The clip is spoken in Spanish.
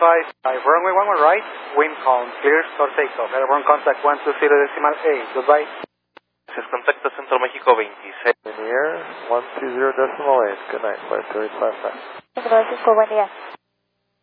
runway 11 right, wind calm, clear for takeoff. Airborne contact 120.8, goodbye. Gracias, contacto Centro México 26. In the air, 120.8, good night, flight 3855. Centro México, buen día.